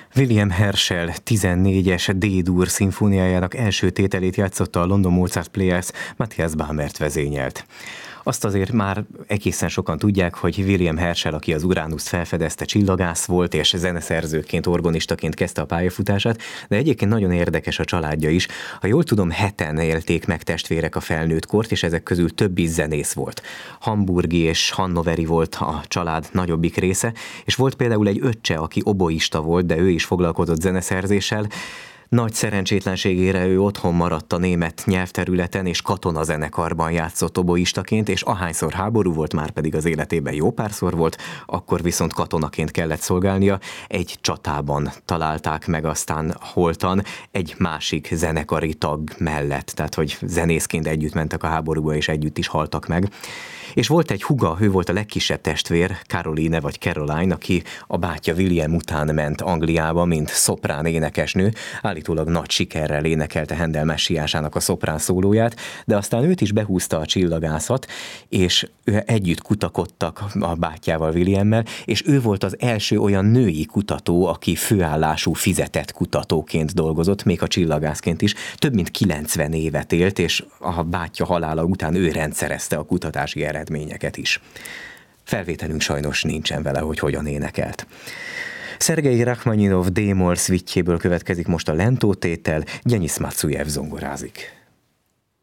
William Herschel 14-es D-dur szimfóniájának első tételét játszotta a London Mozart Players, Matthias Bamert vezényelt. Azt azért már egészen sokan tudják, hogy William Herschel, aki az Uránuszt felfedezte, csillagász volt, és zeneszerzőként, organistaként kezdte a pályafutását, de egyébként nagyon érdekes a családja is. Ha jól tudom, 7-en élték meg testvérek a felnőtt kort, és ezek közül több is zenész volt. Hamburgi és hannoveri volt a család nagyobbik része, és volt például egy öccse, aki oboista volt, de ő is foglalkozott zeneszerzéssel. Nagy szerencsétlenségére ő otthon maradt a német nyelvterületen, és katonazenekarban játszott oboistaként, és ahányszor háború volt, már pedig az életében jó párszor volt, akkor viszont katonaként kellett szolgálnia. Egy csatában találták meg aztán holtan egy másik zenekari tag mellett, tehát hogy zenészként együtt mentek a háborúba, és együtt is haltak meg. És volt egy húga, ő volt a legkisebb testvér, Caroline vagy Caroline, aki a bátyja William után ment Angliába, mint szoprán énekesnő. Állítólag nagy sikerrel énekelte Handel messiásának a szoprán szólóját, de aztán őt is behúzta a csillagászat, és együtt kutakodtak a bátyjával, Williammel, és ő volt az első olyan női kutató, aki főállású fizetett kutatóként dolgozott, még a csillagászként is. Több mint 90 évet élt, és a bátyja halála után ő rendszerezte a kutatási eredményeket is. Felvételünk sajnos nincsen vele, hogy hogyan énekelt. Szergej Rachmaninov D-moll szvittjéből következik most a Lento tétel, Gyenis Macujev zongorázik.